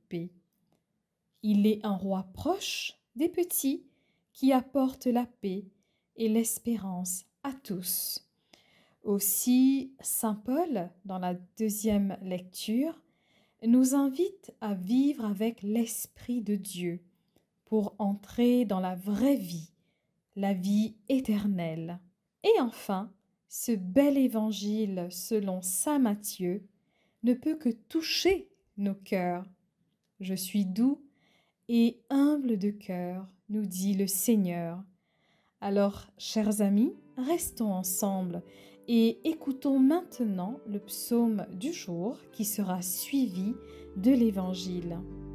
paix. Il est un roi proche des petits qui apporte la paix et l'espérance à tous. Aussi, Saint Paul, dans la deuxième lecture, nous invite à vivre avec l'Esprit de Dieu pour entrer dans la vraie vie, la vie éternelle. Et enfin, ce bel évangile selon Saint Matthieu ne peut que toucher nos cœurs. Je suis doux et humble de cœur, nous dit le Seigneur. Alors, chers amis, restons ensemble et écoutons maintenant le psaume du jour qui sera suivi de l'Évangile.